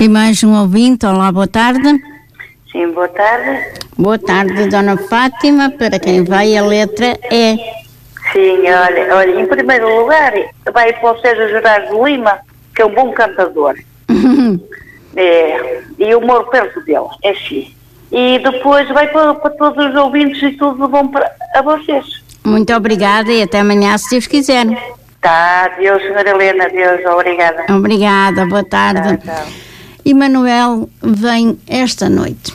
E mais um ouvinte, olá, boa tarde. Sim, boa tarde. Boa tarde, Dona Fátima, para quem vai a letra E. Sim, olha, em primeiro lugar, vai para o Sérgio Gerardo Lima, que é um bom cantador. E eu moro perto dele, é sim. E depois vai para todos os ouvintes e tudo bom a vocês. Muito obrigada e até amanhã, se Deus quiser. Tá, Deus, senhora Helena, Deus, obrigada. Obrigada, boa tarde. Tá. E Manuel vem esta noite.